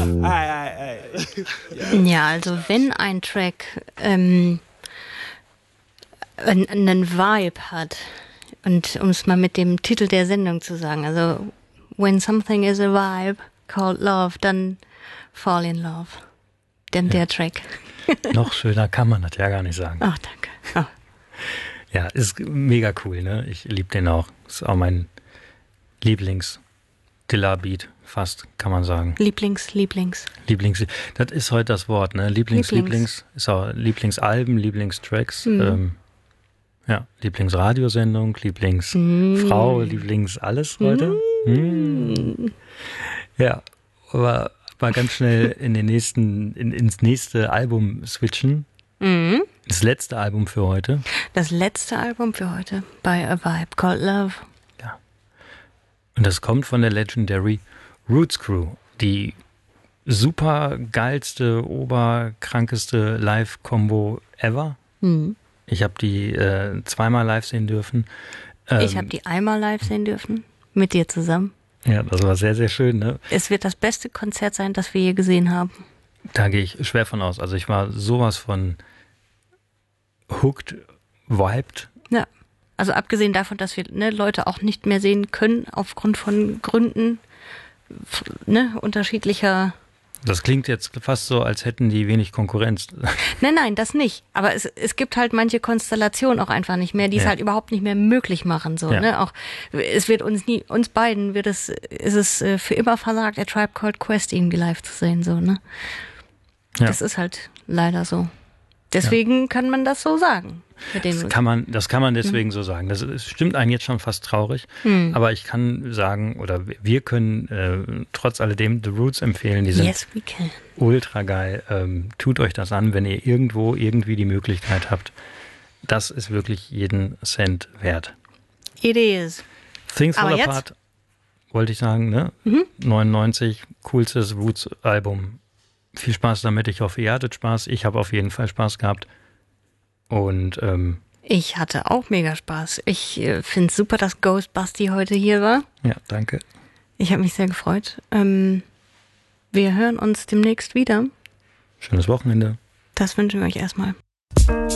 Ja, also wenn ein Track einen Vibe hat, und um es mal mit dem Titel der Sendung zu sagen, also when something is a vibe called love, dann fall in love. Denn der Track. Noch schöner kann man das ja gar nicht sagen. Ach, danke. Oh. Ja, ist mega cool, ne? Ich liebe den auch. Ist auch mein Lieblings-Dilla-Beat, fast, kann man sagen. Lieblings. Das ist heute das Wort, ne? Lieblings. Ist auch Lieblingsalben, Lieblingstracks, Lieblingsradiosendung, Lieblingsfrau, Lieblings-alles heute. Ja, aber mal ganz schnell ins nächste Album switchen. Das letzte Album für heute. Das letzte Album für heute bei A Vibe Called Love. Ja. Und das kommt von der Legendary Roots Crew, die super geilste, oberkrankeste Live-Combo ever. Ich habe die zweimal live sehen dürfen. Ich habe die einmal live sehen dürfen, mit dir zusammen. Ja, das war sehr, sehr schön, ne? Es wird das beste Konzert sein, das wir je gesehen haben. Da gehe ich schwer von aus. Also ich war sowas von hooked, vibed. Ja, also abgesehen davon, dass wir Leute auch nicht mehr sehen können, aufgrund von Gründen unterschiedlicher. Das klingt jetzt fast so, als hätten die wenig Konkurrenz. Nein, das nicht. Aber es gibt halt manche Konstellationen auch einfach nicht mehr, die es halt überhaupt nicht mehr möglich machen. So, ne? Auch es wird uns beiden ist es für immer versagt, A Tribe Called Quest irgendwie live zu sehen. So, ne? Ja. Das ist halt leider so. Deswegen kann man das so sagen. Das kann man deswegen so sagen. Das stimmt einen jetzt schon fast traurig. Aber ich kann sagen, oder wir können trotz alledem The Roots empfehlen. Die sind ultra geil. Tut euch das an, wenn ihr irgendwo irgendwie die Möglichkeit habt. Das ist wirklich jeden Cent wert. It is. Things Fall Apart, wollte ich sagen, ne? 99, coolstes Roots-Album. Viel Spaß damit. Ich hoffe, ihr hattet Spaß. Ich habe auf jeden Fall Spaß gehabt. Und ich hatte auch mega Spaß. Ich finde es super, dass Ghost Basti heute hier war. Ja, danke. Ich habe mich sehr gefreut. Wir hören uns demnächst wieder. Schönes Wochenende. Das wünschen wir euch erstmal.